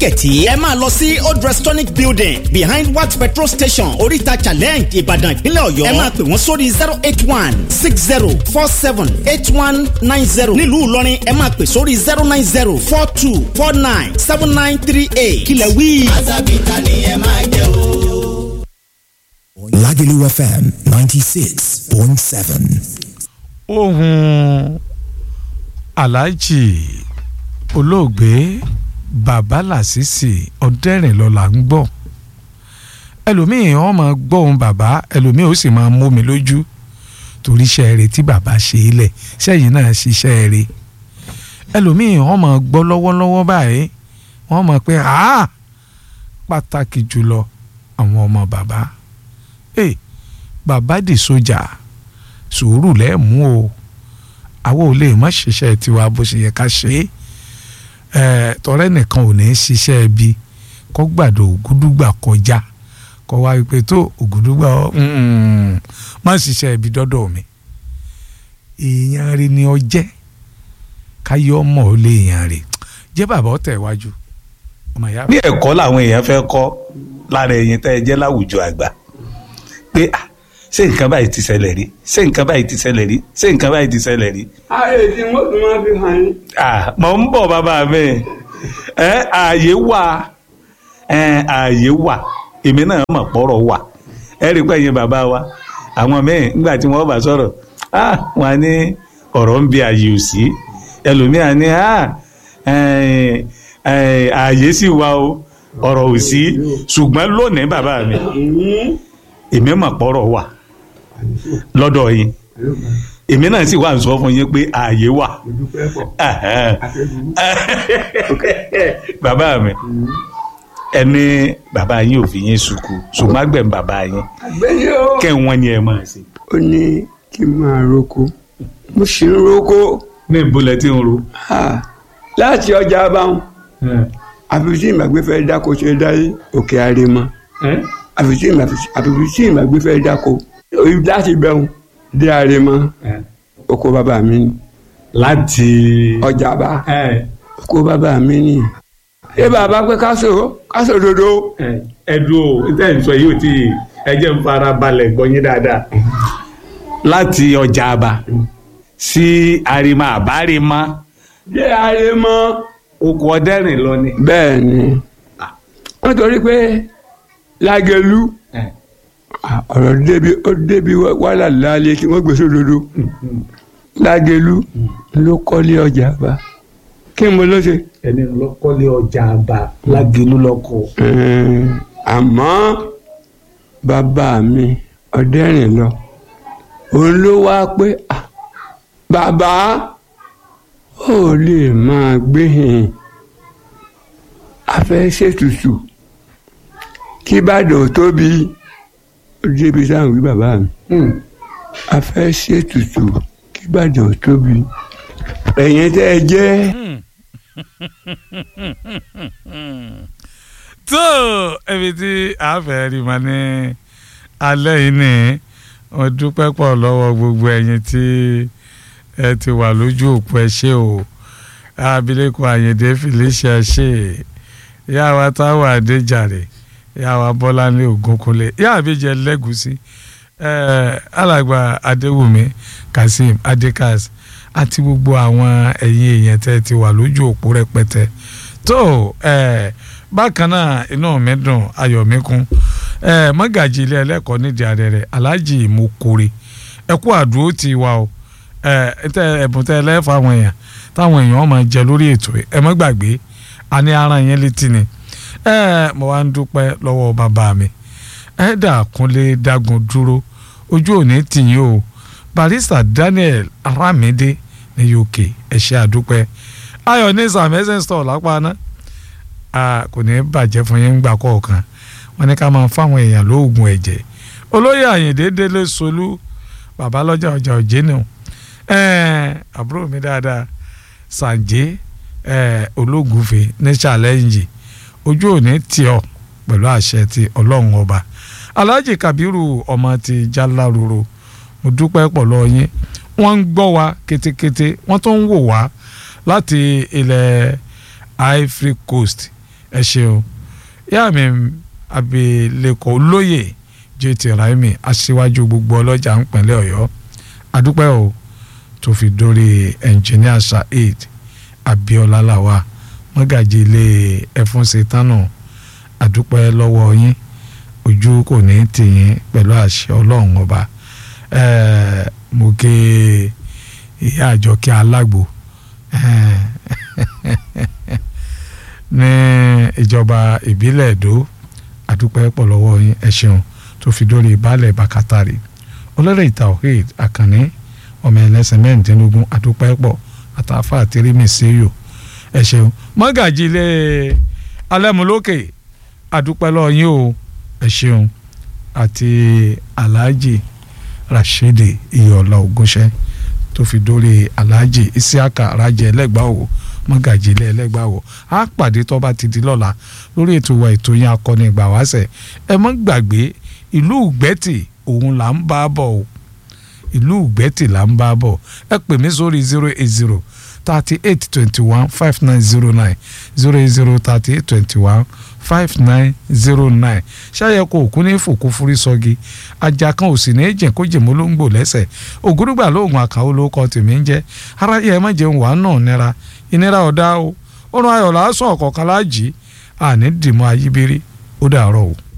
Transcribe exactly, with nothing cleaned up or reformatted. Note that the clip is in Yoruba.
kẹ̀tíkẹ̀tí ẹ máa lọ sí Old Restonic Building behind Wat petrol station oríta challenge Ìbàdàn ìpínlẹ̀ Ọ̀yọ́ ẹ máa pè wọ́n sórí zero eight one six zero four seven eight one nine zero nílùú Ìlọrin ẹ máa pè sórí zero nine zero four two four nine seven nine three eight kílẹ̀ wí. azabita ni ẹ máa jẹ o. Lagelu F M ninety-six point seven. Ohun Alhaji olóògbé Bàbá Lásìsì Ọdẹ́rìnlọ́lá ń gbọ́. Ẹlòmíì ó máa gbọ́ ohun bàbá, ẹlòmíì ó sì máa mú mi lójú torí iṣẹ́ rẹ̀ tí bàbá ṣe é lẹ̀ sẹ́yìn náà ṣiṣẹ́ rẹ̀. Ẹlòmíì ó máa gbọ́ lọ́wọ́lọ́wọ́ báyìí wọ́n mọ̀ pé àá pàtàkì jùlọ àwọn ọmọ bàbá. Hey, bàbá di sójà sùúrù lẹ́ẹ̀mú o àwọn ò lè má ṣiṣẹ́ tiwa bó ṣe yẹ ká ṣe é tọrẹ nìkan ò ní ṣiṣẹ́ bí kó gbàdo ògúdúgbà kọjá kó wá wípé tó ògúdúgbà má ṣiṣẹ́ bí dọ́dọ̀ mi èèyàn rí ni ọ jẹ́ káyọ̀ ọmọ ò lè èèyàn rí jẹ́ bàbá ọ̀tẹ̀ iwájú. ní ẹ̀kọ́ làwọn èèyàn fẹ́ kọ́ lára ẹ̀yin tẹ́ ẹ jẹ́ láwùjọ àgbà pé ṣé nǹkan báyìí ti ṣẹlẹ̀ rí ṣé nǹkan báyìí ti ṣẹlẹ̀ rí ṣé nǹkan báyìí ti ṣẹlẹ̀ rí. ààyè tí wọ́n tún máa fi hàn yín. mọ̀ ń bọ̀ bàbá mi ẹ ààyè wà ẹ ààyè wà èmi náà mọ̀ pọ̀rọ̀ wà ẹ rí pé ẹ̀yin bàbá wa àwọn míì nígbà tí wọ́n bá sọ̀rọ̀ wọn á ní ọ̀rọ̀ ń bi ààyè ò sí ẹlòmíà ní ààyè sì wà o ọ̀rọ̀ ò sí ṣùgbọ́n lónìí bàbá mi èmi mọ̀ pọ̀rọ̀ wà lọ́dọ̀ yín èmi náà sì wà ń sọ fún yín pé ààyè wà bàbá mi ẹni bàbá yín ò fi yín sùkú ṣùgbọ́n àgbẹ̀ ń bàbá yín kẹ́ wọ́n ní ẹ máa ṣe. ó ní kí n máa roko mo sì ń roko. ní ìbúlẹ̀ tí ń ro. láti ọjà abáwọn àfi tí ìmàgbé fẹ́ dáko ṣe dáyé òkè àrèmọ àfi tí ìmàgbé fẹ́ dáko láti bẹ̀rù dé àrèmọ oko bàbá mi ni. láti ọjà bá oko bàbá mi ni. ṣé bàbá pé káṣọ káṣọ dodo. ẹdùn o tẹ́ ẹ̀ ń sọ yìí ò tí ẹ jẹ́ ń fara balẹ̀ gbọ́ yín dáadáa. láti ọjà àbá sí àrèmọ àbárèmọ. dé àrèmọ. oko ọdẹrìn lọ ni. bẹ́ẹ̀ ni nítorí pé Lágẹ̀lú ọ̀rọ̀ débi ó débi wàhálà lálẹ́ tí wọ́n gbé sódodo Lágẹ̀lú ló kọ́lé ọjà bá kí n mo ló ṣe. ẹni ló kọ́lé ọjà bá Lágẹ̀lú lọ́kọ̀. àmọ́ bàbá mi ọdẹrìn lọ òun ló wá pé bàbá ó lè máa gbé hìn afẹ́ ṣètùtù kí Ìbàdàn tóbi ó débi sáà wí bàbá mi afẹ́ ṣètùtù kí Ìbàdàn tóbi ẹ̀yin tẹ́ ẹ jẹ́. tó ẹbí tí a fẹ́ rí ma ní alẹ́ yìí ni mo dúpẹ́ pọ̀ lọ́wọ́ gbogbo ẹ̀yin tí ẹ ti wà lójú òpó ẹ ṣé o abilékọ Àyìndé Felicia ṣe ìyá wa Táwà Adéjàre ìyá wa Bọ́láńlé Ògúnkúnlé ìyá àbíjẹ Lẹ́gùsí alàgbà Adéwùmí Kazeem Adékas àti gbogbo àwọn ẹ̀yin èèyàn tẹ́ ti wà lójú òpó rẹpẹtẹ tó bákan náà inú mi dùn ayọ̀ mi kún mọ́gàjì ilé ẹlẹ́kọ̀ọ́ nídìí Arẹrẹ Aláàjì Mokore ẹ kú àdúró ti wa o ẹ̀bùn tẹ́ lẹ́fà àwọn èèyàn táwọn èèyàn máa jẹ lórí ètò ẹ má gbàgbé a ní ara yẹn létí ni mo wá ń dúpẹ́ lọ́wọ́ bàbá mi ẹ̀ẹ́dà Kúnlé Dágun dúró ojú òní tìyín o Barrister Daniel Aramide ní U K ẹ ṣé àdúpẹ́ ayọ̀ ní samẹ́sẹ̀ store lápá náà kò ní bàjẹ́ fún yín gbà kọ̀ọ̀kan wọ́n ní ká máa fáwọn èèyàn lóògùn ẹ̀jẹ̀ olóyè Àyìndé Délé Solú bàbá lọ́jà ọjà òjé nù àbúrò mi dáadáa Sànjé Ológùnfè ní challenge ojú òní tì ọ́ pẹ̀lú àṣẹ ti Ọlọ́run ọba Alhaji Kabiru ọmọ ti Jaláròrò mo dúpẹ́ pọ̀ lọ́ọ́ yín wọ́n ń gbọ́ wa kétékété wọ́n tó ń wò wá láti ilẹ̀ Ivory Coast ẹ ṣeun yá mi abilékọ olóyè jt raimi aṣíwájú gbogbo ọlọ́jà ńpínlẹ̀ ọ̀yọ́ adúpẹ́ o tó fi dórí ẹnjìníà saheed abiola lawa mọ́gàjì ilé ẹfún ṣetánù adúpẹ́ lọ́wọ́ yín ojú kò ní tìyín pẹ̀lú àṣẹ ọlọ́run ọba mo ké ìyá àjọkẹ́ alágbo ní ìjọba ìbílẹ̀ èdò àdúpẹ́ pọ̀ lọ́wọ́ yín ẹ ṣeun tó fi dórí baálẹ̀ bàkátàrí olórí tawhid àkànní ọmọ ẹlẹ́sìn mẹ́rìndínlógún àdúpẹ́ pọ̀ àtàfà àtìrímì séyò ẹ ṣeun mọ́gàjì ilé alẹ́múlókè àdúpẹ́ lọ́wọ́ yín o ẹ ṣeun àti alhaji rashidi iyọ̀lá ògúnṣẹ́ tó fi dórí alhaji isiaka rajẹ ẹlẹ́gbàá o mọ́gàjì ilé ẹlẹ́gbàá o á pàdé tó bá ti di lọ́la lórí ètò wa ètò yẹn akọni ìgbà wáṣẹ̀ ẹ mọ́ gbàgbé ìlú ìgbẹ́tì òun là ń bá bọ̀ o ìlú ìgbẹ́tì là ń bá bọ̀ ẹ pè mí sórí zero eight zero thirty eight twenty one five nine zero nine zero eight zero thirty eight twenty one five nine zero nine ṣáyẹ kó òkú ní fòkú fúrí sọgi ajá kan ò sì ní jẹ kó jèmó ló ń gbò lẹ́sẹ̀ ògúrúgbà lóògùn àkàwọ ló kọ tèmi ń jẹ ara yẹ má jẹun wàá náà nira ìnira ọ̀dá o ọ̀run ayọ̀ làásùn ọ̀kọ̀ọ̀kan láàjì àní dìmọ̀ ayíbírí ó dàárọ̀ o.